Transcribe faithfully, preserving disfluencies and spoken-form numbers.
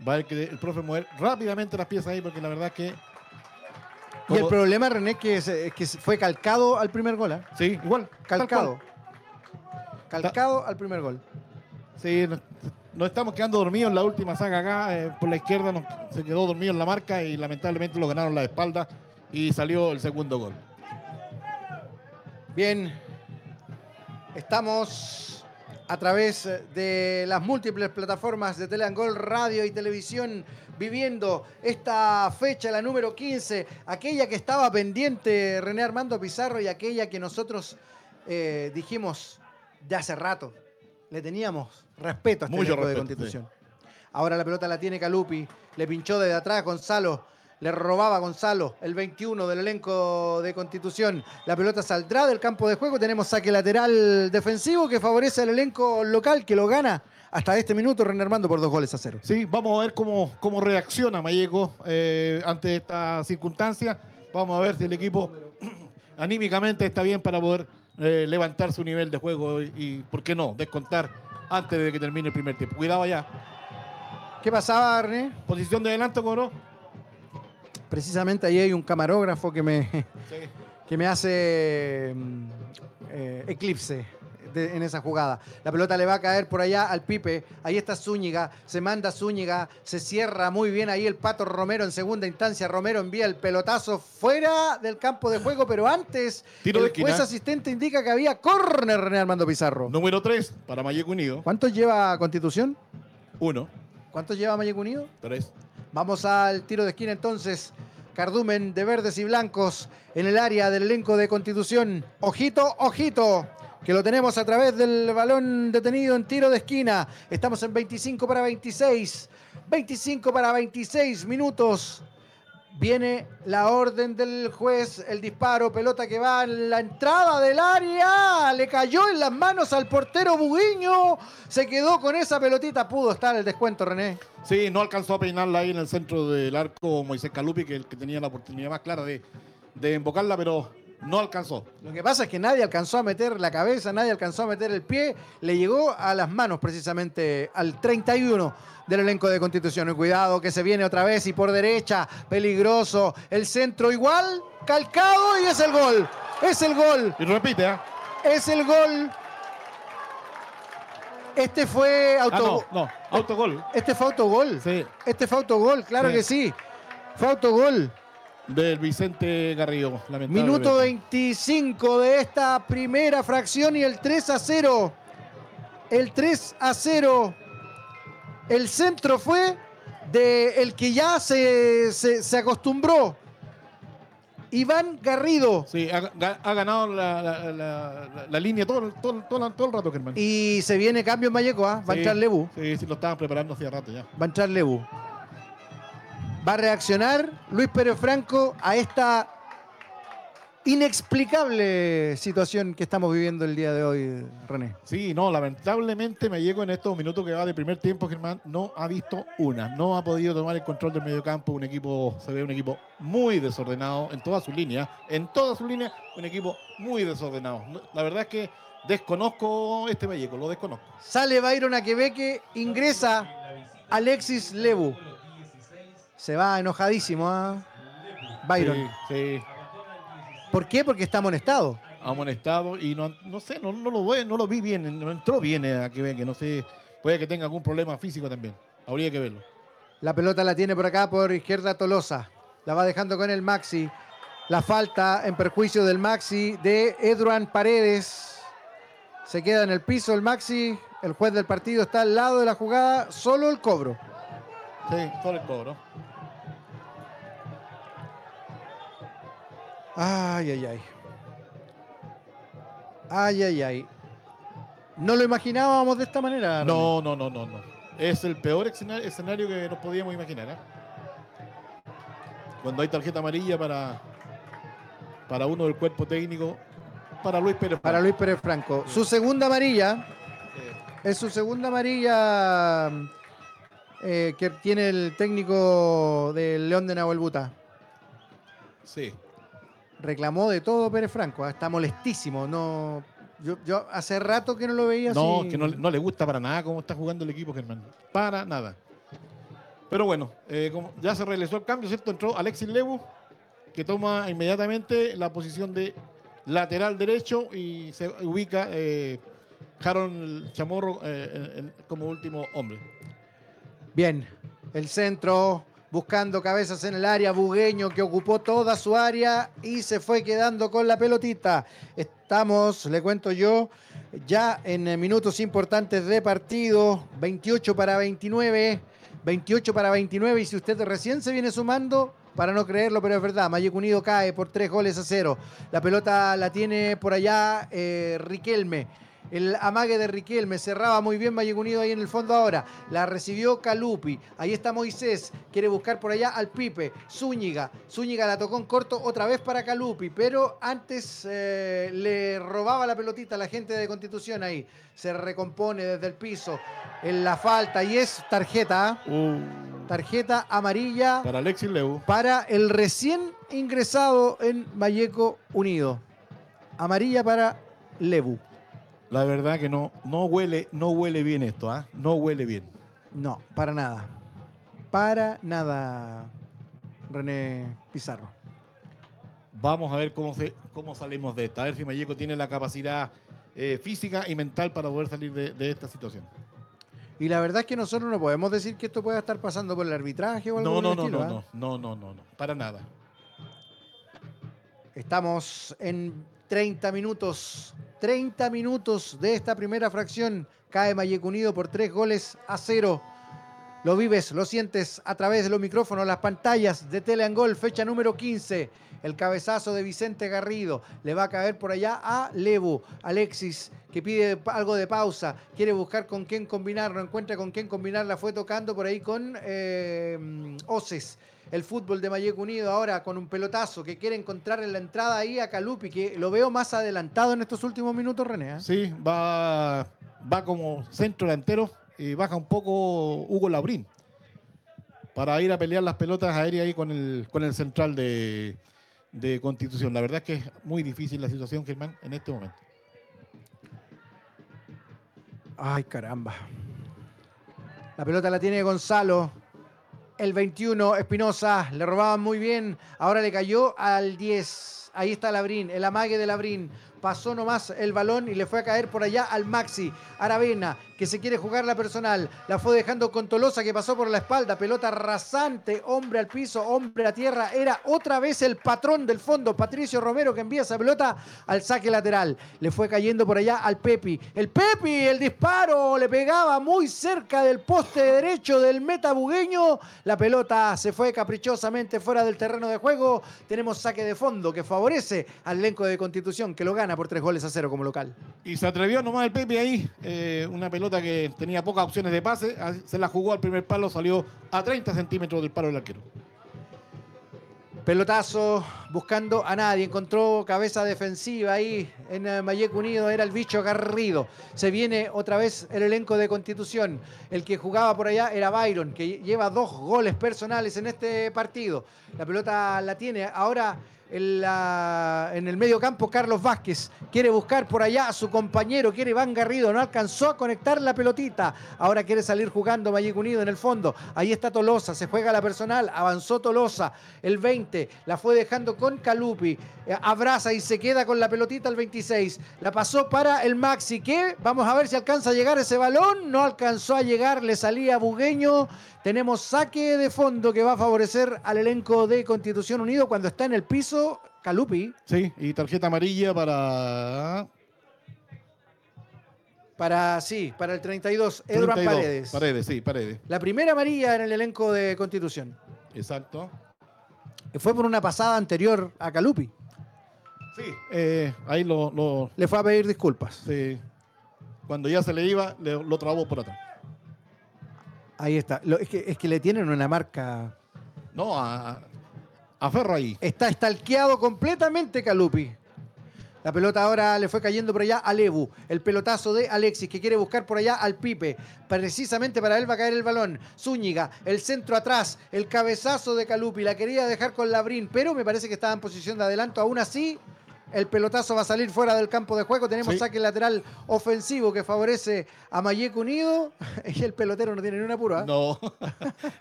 Va a haber que el profe mover rápidamente las piezas ahí porque la verdad es que... Y el problema, René, es que, se- es que fue calcado al primer gol. ¿eh? Sí, igual. Calcado. Calcado al primer gol. Sí, nos, nos estamos quedando dormidos en la última saga acá. Eh, por la izquierda nos, se quedó dormido en la marca y lamentablemente lo ganaron la espalda y salió el segundo gol. Bien. Estamos a través de las múltiples plataformas de Teleangol, radio y televisión, viviendo esta fecha, la número quince, aquella que estaba pendiente René Armando Pizarro y aquella que nosotros eh, dijimos de hace rato. Le teníamos respeto a este Mucho elenco de respeto, Constitución. Sí. Ahora la pelota la tiene Calupi, le pinchó desde atrás Gonzalo. Le robaba Gonzalo, el veintiuno del elenco de Constitución. La pelota saldrá del campo de juego. Tenemos saque lateral defensivo que favorece al elenco local, que lo gana hasta este minuto René Armando por dos goles a cero. Sí, vamos a ver cómo, cómo reacciona Malleco eh, ante esta circunstancia. Vamos a ver si el equipo anímicamente está bien para poder eh, levantar su nivel de juego y, y, ¿por qué no?, descontar antes de que termine el primer tiempo. Cuidado allá. ¿Qué pasaba, René? Posición de adelanto, cobró. Precisamente ahí hay un camarógrafo que me, Sí. que me hace eh, eclipse de, en esa jugada. La pelota le va a caer por allá al Pipe. Ahí está Zúñiga. Se manda Zúñiga. Se cierra muy bien ahí el Pato Romero en segunda instancia. Romero envía el pelotazo fuera del campo de juego, pero antes Tiro el de esquina. juez asistente indica que había córner, René Armando Pizarro. Número tres para Malleco Unido. ¿Cuántos lleva Constitución? Uno. ¿Cuántos lleva Malleco Unido? Tres. Vamos al tiro de esquina entonces. Cardumen de verdes y blancos en el área del elenco de Constitución. Ojito, ojito, que lo tenemos a través del balón detenido en tiro de esquina. Estamos en veinticinco para veintiséis. veinticinco para veintiséis minutos. Viene la orden del juez, el disparo, pelota que va en la entrada del área, le cayó en las manos al portero Buguiño, se quedó con esa pelotita, pudo estar el descuento, René. Sí, no alcanzó a peinarla ahí en el centro del arco Moisés Calupi, que el que tenía la oportunidad más clara de, de invocarla, pero no alcanzó. Lo que pasa es que nadie alcanzó a meter la cabeza, nadie alcanzó a meter el pie, le llegó a las manos precisamente al treinta y uno del elenco de Constitución. Y cuidado que se viene otra vez y por derecha, peligroso, el centro igual, calcado y es el gol, es el gol. Y repite, ¿eh? Es el gol. Este fue auto... Ah, no, no, autogol. Este fue autogol. Sí. Este fue autogol, claro Sí. que sí. Fue autogol. Del Vicente Garrido, lamentablemente. Minuto veinticinco de esta primera fracción y el tres a cero. El tres a cero. El centro fue de el que ya se, se, se acostumbró. Iván Garrido. Sí, ha, ha ganado la, la, la, la, la línea todo, todo, todo, todo el rato, Germán. Y se viene cambio en Malleco, ¿ah? Va a Sí, entrar Lebu. Sí, sí, lo estaban preparando hacía rato ya. Va a entrar Lebu. Va a reaccionar Luis Pérez Franco a esta inexplicable situación que estamos viviendo el día de hoy, René. Sí, no, lamentablemente me llego en estos minutos que va de primer tiempo, Germán, no ha visto una, no ha podido tomar el control del mediocampo, un equipo, se ve un equipo muy desordenado en toda su línea, en toda su línea, un equipo muy desordenado. La verdad es que desconozco este Malleco, lo desconozco. Sale Byron Aquebeque, ingresa Alexis Lebu. Se va enojadísimo, ¿eh? Byron. Sí, sí. ¿Por qué? Porque está amonestado. Amonestado y no, no sé, no, no, lo ve, no lo vi bien, no entró bien a Aquebeque, no sé, puede que tenga algún problema físico también, habría que verlo. La pelota la tiene por acá por izquierda Tolosa. La va dejando con el Maxi. La falta en perjuicio del Maxi de Edruan Paredes. Se queda en el piso el Maxi. El juez del partido está al lado de la jugada. Solo el cobro. Sí, solo el cobro. Ay, ay, ay. Ay, ay, ay. No lo imaginábamos de esta manera. No, no, no, no, no. Es el peor escenario, escenario que nos podíamos imaginar, ¿eh? Cuando hay tarjeta amarilla para, para uno del cuerpo técnico, para Luis Pérez Franco. Para Luis Pérez Franco. Su segunda amarilla. Sí. Es su segunda amarilla eh, que tiene el técnico del León de Nahuelbuta. Sí. Reclamó de todo Pérez Franco. ¿eh? Está molestísimo. No, yo, yo hace rato que no lo veía No, así. que no, no le gusta para nada cómo está jugando el equipo, Germán. Para nada. Pero bueno, eh, como ya se realizó el cambio, ¿cierto? Entró Alexis Lebu, que toma inmediatamente la posición de lateral derecho y se ubica eh, Harold Chamorro eh, en- en- como último hombre. Bien, el centro buscando cabezas en el área, Bugueño que ocupó toda su área y se fue quedando con la pelotita. Estamos, le cuento yo, ya en eh, minutos importantes de partido, veintiocho para veintinueve, veintiocho para veintinueve y si usted recién se viene sumando, para no creerlo, pero es verdad, Mayek Unido cae por tres goles a cero. La pelota la tiene por allá eh, Riquelme. El amague de Riquelme cerraba muy bien Mayek Unido ahí en el fondo ahora. La recibió Calupi. Ahí está Moisés. Quiere buscar por allá al Pipe. Zúñiga. Zúñiga la tocó en corto otra vez para Calupi. Pero antes eh, le robaba la pelotita a la gente de Constitución ahí. Se recompone desde el piso en la falta. Y es tarjeta. Uh, Tarjeta amarilla para Alexis Lebu. para el recién ingresado en Valleco Unido. Amarilla para Lebu. La verdad que no, no huele, no huele bien esto, ¿ah? No huele bien. No, para nada. Para nada, René Pizarro. Vamos a ver cómo, se, cómo salimos de esta. A ver si Malleco tiene la capacidad eh, física y mental para poder salir de, de esta situación. Y la verdad es que nosotros no podemos decir que esto pueda estar pasando por el arbitraje o algo No, por no, el no, estilo, no, ¿eh? no, no, no, no, no, para nada. Estamos en treinta minutos. treinta minutos de esta primera fracción. Cae Mayek Unido por tres goles a cero. Lo vives, lo sientes a través de los micrófonos, las pantallas de Teleangol, fecha número quince. El cabezazo de Vicente Garrido. Le va a caer por allá a Lebu. Alexis, que pide algo de pausa. Quiere buscar con quién combinar. No encuentra con quién combinar. La fue tocando por ahí con eh, Oces. El fútbol de Mayek Unido ahora con un pelotazo que quiere encontrar en la entrada ahí a Calupi, que lo veo más adelantado en estos últimos minutos, René, ¿eh? Sí, va, va como centro delantero y baja un poco Hugo Labrín para ir a pelear las pelotas aéreas ahí con el, con el central de, de Constitución. La verdad es que es muy difícil la situación, Germán, en este momento. Ay, caramba. La pelota la tiene Gonzalo. El veintiuno, Espinosa, le robaban muy bien. Ahora le cayó al diez. Ahí está Labrín, el amague de Labrín. Pasó nomás el balón y le fue a caer por allá al Maxi. Aravena, que se quiere jugar la personal. La fue dejando con Tolosa, que pasó por la espalda. Pelota rasante, hombre al piso, hombre a tierra. Era otra vez el patrón del fondo, Patricio Romero, que envía esa pelota al saque lateral. Le fue cayendo por allá al Pepi. El Pepi, el disparo, le pegaba muy cerca del poste derecho del meta bugueño. La pelota se fue caprichosamente fuera del terreno de juego. Tenemos saque de fondo que favorece al elenco de Constitución, que lo gana por tres goles a cero como local. Y se atrevió nomás el Pepe ahí, eh, una pelota que tenía pocas opciones de pase, se la jugó al primer palo, salió a treinta centímetros del palo del arquero. Pelotazo buscando a nadie, encontró cabeza defensiva ahí en Mayek Unido, era el bicho Garrido. Se viene otra vez el elenco de Constitución. El que jugaba por allá era Byron, que lleva dos goles personales en este partido. La pelota la tiene ahora en, la, en el medio campo Carlos Vázquez. Quiere buscar por allá a su compañero, quiere Iván Garrido, no alcanzó a conectar la pelotita. Ahora quiere salir jugando Mayek Unido en el fondo. Ahí está Tolosa, se juega la personal, avanzó Tolosa. El veinte la fue dejando con Calupi. Eh, abraza y se queda con la pelotita el veintiséis. La pasó para el Maxi, que vamos a ver si alcanza a llegar ese balón. No alcanzó a llegar, le salía Bugueño. Tenemos saque de fondo que va a favorecer al elenco de Constitución Unido cuando está en el piso Calupi. Sí, y tarjeta amarilla para... Para, sí, para el treinta y dos, Edran Paredes. Paredes, sí, Paredes. La primera amarilla en el elenco de Constitución. Exacto. Fue por una pasada anterior a Calupi. Sí, eh, ahí lo, lo... Le fue a pedir disculpas. Sí. Cuando ya se le iba, le, lo trabó por atrás. Ahí está. Lo, es, que, es que le tienen una marca. No, a, a Ferro ahí. Está estalqueado completamente Calupi. La pelota ahora le fue cayendo por allá a Lebu. El pelotazo de Alexis, que quiere buscar por allá al Pipe. Precisamente para él va a caer el balón. Zúñiga, el centro atrás, el cabezazo de Calupi. La quería dejar con Labrín, pero me parece que estaba en posición de adelanto. Aún así, el pelotazo va a salir fuera del campo de juego. Tenemos sí. saque lateral ofensivo que favorece a Mayek Unido. Y el pelotero no tiene ni una pura. ¿eh? No,